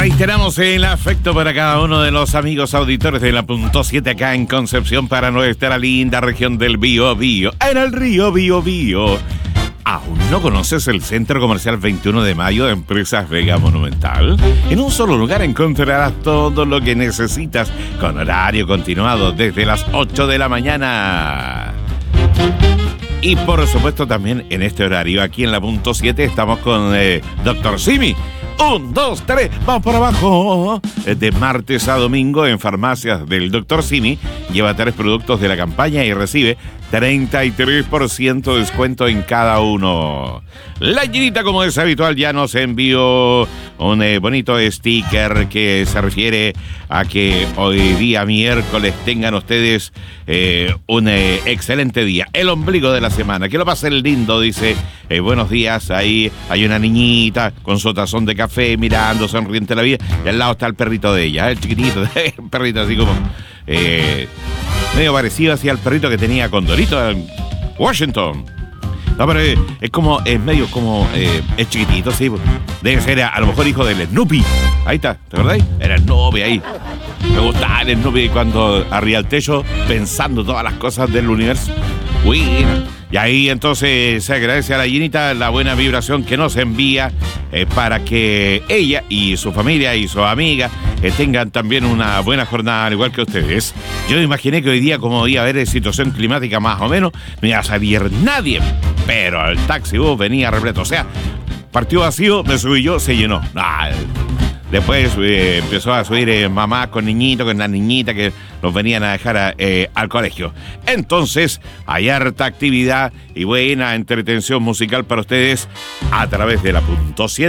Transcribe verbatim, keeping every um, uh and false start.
Reiteramos el afecto para cada uno de los amigos auditores de la punto siete acá en Concepción para nuestra linda región del Bío Bío, en el río Bío Bío. ¿Aún no conoces el Centro Comercial veintiuno de mayo de Empresas Vega Monumental? En un solo lugar encontrarás todo lo que necesitas con horario continuado desde las ocho de la mañana. Y por supuesto también en este horario aquí en la punto siete estamos con eh, doctor Simi. Un, dos, tres, vamos por abajo. De martes a domingo en farmacias del doctor Simi lleva tres productos de la campaña y recibe treinta y tres por ciento de descuento en cada uno. La Ginita, como es habitual, ya nos envió un eh, bonito sticker que se refiere a que hoy día miércoles tengan ustedes eh, un eh, excelente día. El ombligo de la semana. Que lo pasen lindo, dice. Eh, buenos días. Ahí hay una niñita con su tazón de café mirando sonriente la vida. Y al lado está el perrito de ella, el chiquitito, el perrito así como... Eh, medio parecido hacia el perrito que tenía Condorito en Washington. No, pero es, es como, es medio como, eh, es chiquitito, sí. Debe ser a, a lo mejor hijo del Snoopy. Ahí está, ¿te acordáis? Era el Snoopy ahí. Me gustaba el Snoopy cuando arriba al techo pensando todas las cosas del universo. Uy, y ahí entonces se agradece a la Ginita la buena vibración que nos envía eh, para que ella y su familia y sus amigas eh, tengan también una buena jornada, al igual que ustedes. Yo me imaginé que hoy día, como iba a haber situación climática más o menos, no iba a salir nadie, pero el taxi bus venía repleto. O sea, partió vacío, me subí yo, se llenó. Nah, Después eh, empezó a subir eh, mamá con niñitos, con las niñitas que los venían a dejar a, eh, al colegio. Entonces, hay harta actividad y buena entretención musical para ustedes a través de la punto siete.